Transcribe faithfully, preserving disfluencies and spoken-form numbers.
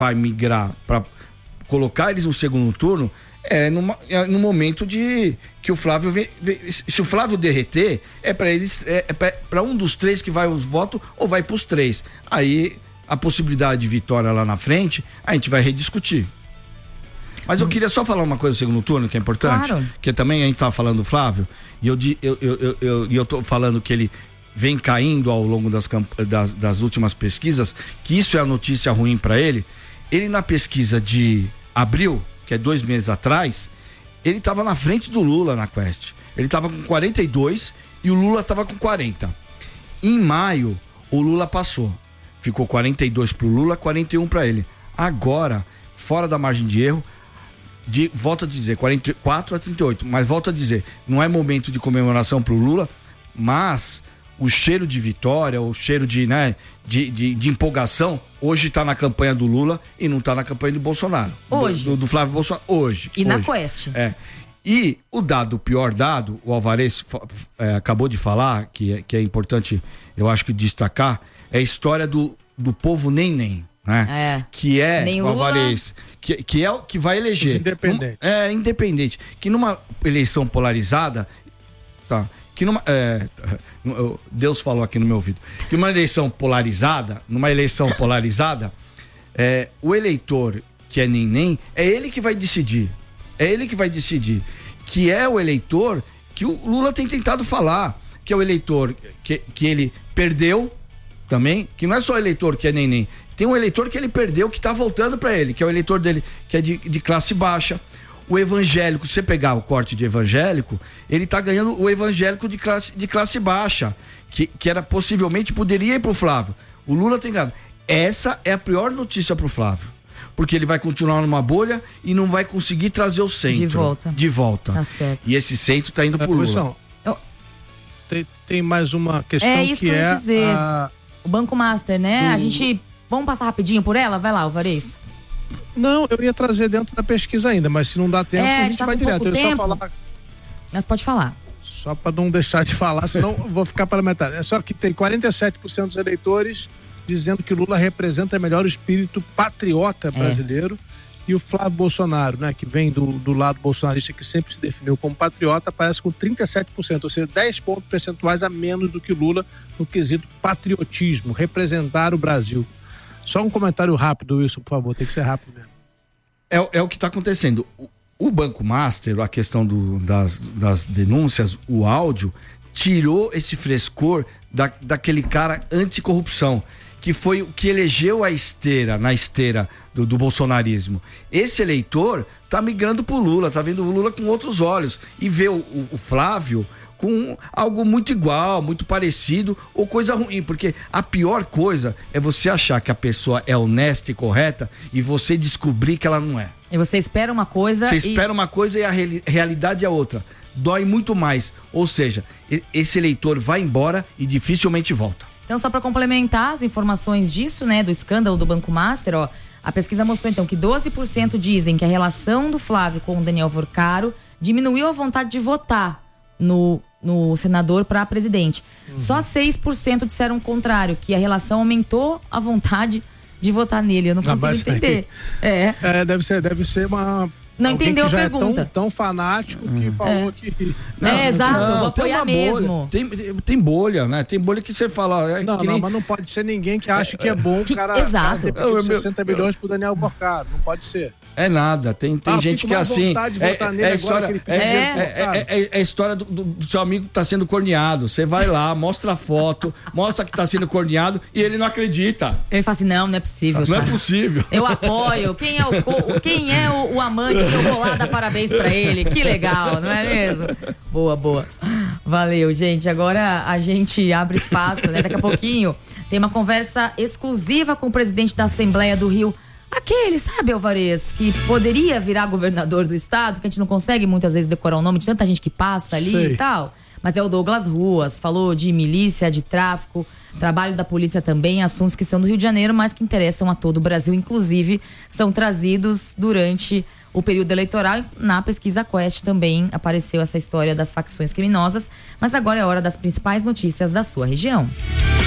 vai migrar para colocar eles no segundo turno é, numa, é no momento de que o Flávio vem, vem, se o Flávio derreter é para eles é, é para um dos três que vai os votos ou vai para os três. Aí a possibilidade de vitória lá na frente a gente vai rediscutir. Mas eu queria só falar uma coisa do segundo turno que é importante, claro. Que também a gente tava falando do Flávio e eu eu, eu, eu, eu, eu tô falando que ele vem caindo ao longo das, das, das últimas pesquisas, que isso é a notícia ruim para ele. Ele na pesquisa de abril, que é dois meses atrás, ele estava na frente do Lula na Quest. Ele estava com quarenta e dois e o Lula estava com quarenta. Em maio, o Lula passou. Ficou quarenta e dois pro Lula, quarenta e um para ele. Agora, fora da margem de erro, de, volto a dizer, quarenta e quatro a trinta e oito. Mas volto a dizer, não é momento de comemoração pro Lula, mas o cheiro de vitória, o cheiro de, né, de, de, de empolgação, hoje está na campanha do Lula e não está na campanha do Bolsonaro. Hoje. Do, do Flávio Bolsonaro, hoje. E hoje. na Quest. É. E o dado, o pior dado, o Alvarez é, acabou de falar, que é, que é importante, eu acho que destacar, é a história do, do povo nem-nem, né? É. Que é Nem o Lula. Alvarez, que, que é o que vai eleger. Os independentes. Num, é, independente. Que numa eleição polarizada, tá? Que numa, é, Deus falou aqui no meu ouvido, que numa eleição polarizada, numa eleição polarizada, é, o eleitor que é nem-nem, é ele que vai decidir. É ele que vai decidir. Que é o eleitor que o Lula tem tentado falar. Que é o eleitor que, que ele perdeu também. Que não é só o eleitor que é nem-nem. Tem um eleitor que ele perdeu que tá voltando para ele. Que é o eleitor dele que é de, de classe baixa. O evangélico, se você pegar o corte de evangélico, ele tá ganhando o evangélico de classe, de classe baixa. Que, que era possivelmente poderia ir pro Flávio. O Lula tem ganhado. Essa é a pior notícia pro Flávio. Porque ele vai continuar numa bolha e não vai conseguir trazer o centro. De volta. De volta. Tá certo. E esse centro tá indo pro Lula. Eu... Tem, tem mais uma questão É isso que, que eu ia é dizer. a... O Banco Master, né? Do... A gente... Vamos passar rapidinho por ela? Vai lá, Alvarez. Não, eu ia trazer dentro da pesquisa ainda, mas se não dá tempo, É, a gente tá vai com direto. pouco Eu ia só tempo. falar... Mas pode falar. Só para não deixar de falar, senão eu vou ficar pela metade. É só que tem quarenta e sete por cento dos eleitores dizendo que Lula representa melhor o espírito patriota brasileiro. É. E o Flávio Bolsonaro, né, que vem do, do lado bolsonarista, que sempre se definiu como patriota, aparece com trinta e sete por cento, ou seja, dez pontos percentuais a menos do que Lula no quesito patriotismo, representar o Brasil. Só um comentário rápido, Wilson, por favor, tem que ser rápido mesmo. É, é o que está acontecendo. O, o Banco Master, a questão do, das, das denúncias, o áudio, tirou esse frescor da, daquele cara anticorrupção, que foi o que elegeu a esteira, na esteira do, do bolsonarismo. Esse eleitor tá migrando pro Lula, tá vendo o Lula com outros olhos e vê o, o, o Flávio com algo muito igual, muito parecido ou coisa ruim, porque a pior coisa é você achar que a pessoa é honesta e correta e você descobrir que ela não é. E você espera uma coisa Você e... espera uma coisa e a reali- realidade é outra. Dói muito mais, ou seja, esse eleitor vai embora e dificilmente volta. Então, só para complementar as informações disso, né, do escândalo do Banco Master, ó, a pesquisa mostrou então que doze por cento dizem que a relação do Flávio com o Daniel Vorcaro diminuiu a vontade de votar no, no senador para presidente. Uhum. Só seis por cento disseram o contrário, que a relação aumentou a vontade de votar nele. Eu não consigo ah, entender. É. é, deve ser, deve ser uma... Não entendeu a já pergunta. É tão, tão fanático que hum. falou é. que... Não, é, exato, não, vou apoiar mesmo. Tem, tem bolha, né? Tem bolha que você fala... É, não, que não, nem... mas não pode ser ninguém que acha que é bom que, o cara... Exato. cara eu, sessenta milhões pro Daniel Vorcaro, não pode ser. É nada, tem, tem ah, gente que é assim. É, é, é, história, é, é, é, é, é a história do, do, do seu amigo que tá sendo corneado. Você vai lá, mostra a foto, mostra que tá sendo corneado e ele não acredita. Ele fala assim: não, não é possível. Não sabe? é possível. Eu apoio. Quem é o, quem é o, o amante que eu vou lá dar parabéns pra ele? Que legal, não é mesmo? Boa, boa. Valeu, gente. Agora a gente abre espaço, né? Daqui a pouquinho tem uma conversa exclusiva com o presidente da Assembleia do Rio. Aquele, sabe, Alvarez, que poderia virar governador do estado, que a gente não consegue muitas vezes decorar o nome de tanta gente que passa ali Sei. e tal. Mas é o Douglas Ruas, falou de milícia, de tráfico, trabalho da polícia também, assuntos que são do Rio de Janeiro, mas que interessam a todo o Brasil. Inclusive, são trazidos durante o período eleitoral. Na pesquisa Quest também apareceu essa história das facções criminosas. Mas agora é hora das principais notícias da sua região.